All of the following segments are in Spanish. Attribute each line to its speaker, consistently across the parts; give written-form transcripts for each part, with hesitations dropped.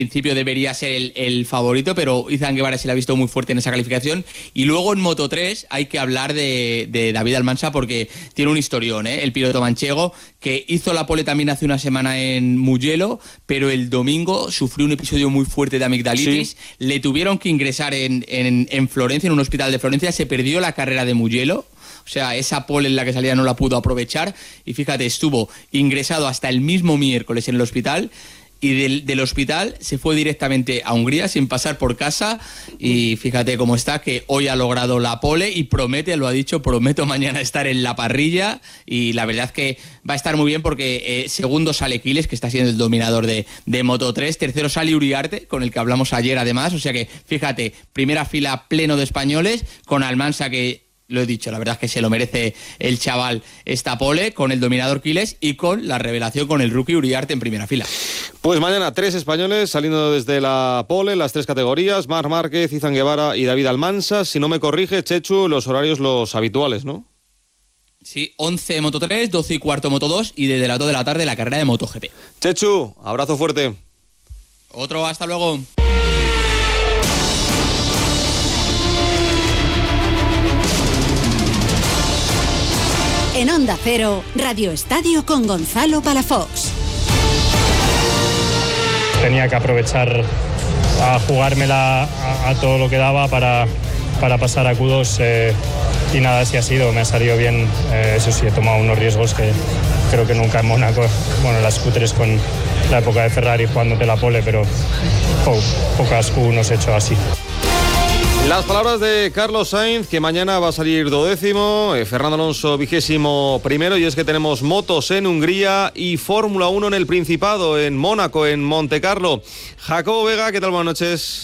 Speaker 1: principio debería ser el favorito, pero Izan Guevara se le ha visto muy fuerte en esa calificación. Y luego en Moto 3 hay que hablar de David Almansa porque tiene un historión, el piloto manchego, que hizo la pole también hace una semana en Mugello, pero el domingo sufrió un episodio muy fuerte de amigdalitis. Sí. Le tuvieron que ingresar en Florencia, en un hospital de Florencia. Se perdió la carrera de Mugello. O sea, esa pole en la que salía no la pudo aprovechar. Y fíjate, estuvo ingresado hasta el mismo miércoles en el hospital. Y del hospital se fue directamente a Hungría sin pasar por casa. Y fíjate cómo está, que hoy ha logrado la pole y promete, lo ha dicho, prometo mañana estar en la parrilla. Y la verdad es que va a estar muy bien porque segundo sale Quiles, que está siendo el dominador de Moto 3. Tercero sale Uriarte, con el que hablamos ayer además. O sea que, fíjate, primera fila pleno de españoles, con Almansa que... Lo he dicho, la verdad es que se lo merece el chaval esta pole, con el dominador Quiles y con la revelación con el rookie Uriarte en primera fila.
Speaker 2: Pues mañana 3 españoles saliendo desde la pole, las 3 categorías, Marc Márquez, Izan Guevara y David Almansa. Si no me corrige, Chechu, los horarios los habituales, ¿no?
Speaker 1: Sí, 11 Moto 3, 12 y cuarto Moto 2 y desde las 2 de la tarde la carrera de MotoGP.
Speaker 2: Chechu, abrazo fuerte.
Speaker 1: Otro, hasta luego.
Speaker 3: En Onda Cero, Radio Estadio con Gonzalo Palafox.
Speaker 4: Tenía que aprovechar a jugármela a todo lo que daba para pasar a Q2 y nada, así ha sido, me ha salido bien. Eso sí, he tomado unos riesgos que creo que nunca en Mónaco, bueno, las Q3 con la época de Ferrari jugándote la pole, pero pocas Q1 he hecho así.
Speaker 2: Las palabras de Carlos Sainz, que mañana va a salir 12º, Fernando Alonso 21º, y es que tenemos motos en Hungría y Fórmula 1 en el Principado, en Mónaco, en Montecarlo. Jacobo Vega, ¿qué tal? Buenas noches.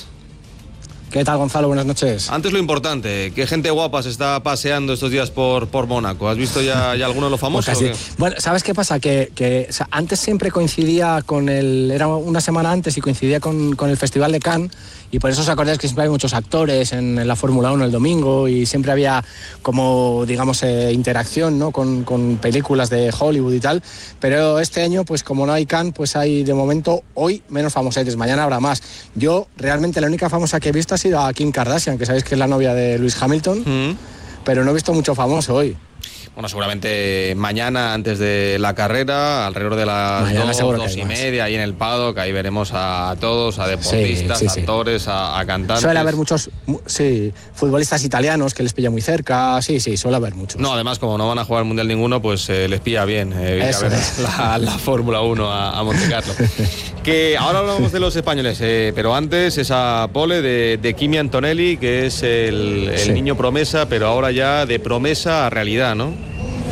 Speaker 5: ¿Qué tal, Gonzalo? Buenas noches.
Speaker 2: Antes lo importante, ¿qué gente guapa se está paseando estos días por Mónaco? ¿Has visto ya alguno de los famosos?
Speaker 5: Pues bueno, ¿sabes qué pasa? Que o sea, antes siempre coincidía con era una semana antes y coincidía con el Festival de Cannes, y por eso os acordáis que siempre hay muchos actores en la Fórmula 1 el domingo y siempre había como, digamos, interacción, ¿no? con películas de Hollywood y tal, pero este año, pues como no hay Cannes, pues hay de momento hoy menos famosetes, mañana habrá más. Yo realmente la única famosa que he visto ha sido a Kim Kardashian, que sabéis que es la novia de Lewis Hamilton, pero no he visto mucho famoso hoy.
Speaker 2: Bueno, seguramente mañana, antes de la carrera, alrededor de las 2:30, ahí en el paddock, ahí veremos a todos, a deportistas, sí. Actores, a cantantes.
Speaker 5: Suele haber muchos, futbolistas italianos que les pilla muy cerca, sí, suele haber muchos.
Speaker 2: No, además, como no van a jugar al Mundial ninguno, pues les pilla bien a ver la Fórmula 1 a Montecarlo. Que ahora hablamos de los españoles, pero antes esa pole de Kimi Antonelli, que es el niño promesa, pero ahora ya de promesa a realidad, ¿no?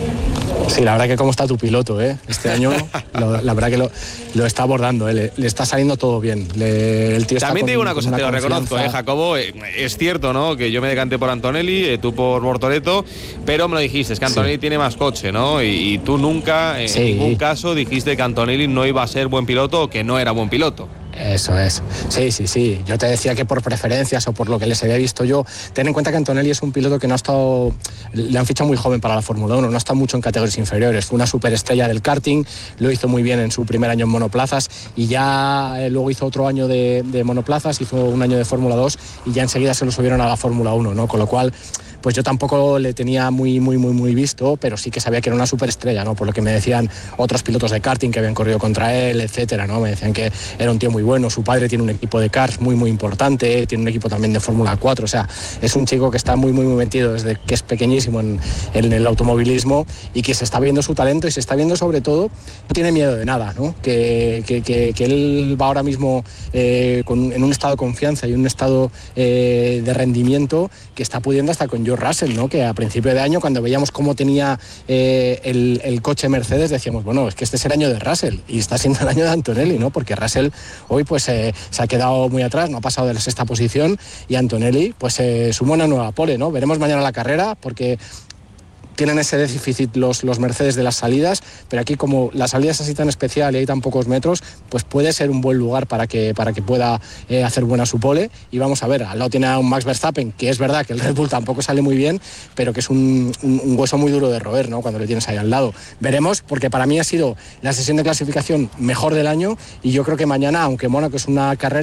Speaker 5: Sí, la verdad que cómo está tu piloto, este año la verdad que lo está abordando, le está saliendo todo bien. El tío
Speaker 2: también te digo una cosa, te lo reconozco, Jacobo, es cierto, ¿no? Que yo me decanté por Antonelli, tú por Bortoleto, pero me lo dijiste, es que Antonelli tiene más coche, ¿no? Y tú nunca, en ningún caso, dijiste que Antonelli no iba a ser buen piloto o que no era buen piloto.
Speaker 5: Eso es, sí. Yo te decía que por preferencias o por lo que les había visto yo, ten en cuenta que Antonelli es un piloto que no ha estado, le han fichado muy joven para la Fórmula 1, no está mucho en categorías inferiores, fue una superestrella del karting, lo hizo muy bien en su primer año en monoplazas y ya luego hizo otro año de monoplazas, hizo un año de Fórmula 2 y ya enseguida se lo subieron a la Fórmula 1, ¿no? Con lo cual, pues yo tampoco le tenía muy visto, pero sí que sabía que era una superestrella, ¿no? Por lo que me decían otros pilotos de karting que habían corrido contra él, etcétera, ¿no? Me decían que era un tío muy bueno, su padre tiene un equipo de karts muy importante, tiene un equipo también de Fórmula 4, o sea, es un chico que está muy metido desde que es pequeñísimo en el automovilismo y que se está viendo su talento y se está viendo sobre todo, no tiene miedo de nada, ¿no? Que él va ahora mismo en un estado de confianza y un estado de rendimiento que está pudiendo hasta con George Russell, ¿no? Que a principio de año, cuando veíamos cómo tenía el coche Mercedes, decíamos, bueno, es que este es el año de Russell y está siendo el año de Antonelli, ¿no? Porque Russell hoy pues se ha quedado muy atrás, no ha pasado de la sexta posición y Antonelli pues suma una nueva pole, ¿no? Veremos mañana la carrera porque tienen ese déficit los Mercedes de las salidas, pero aquí como la salida es así tan especial y hay tan pocos metros, pues puede ser un buen lugar para que pueda hacer buena su pole. Y vamos a ver, al lado tiene a un Max Verstappen, que es verdad que el Red Bull tampoco sale muy bien, pero que es un hueso muy duro de roer, ¿no? Cuando le tienes ahí al lado. Veremos, porque para mí ha sido la sesión de clasificación mejor del año y yo creo que mañana, aunque Mónaco es una carrera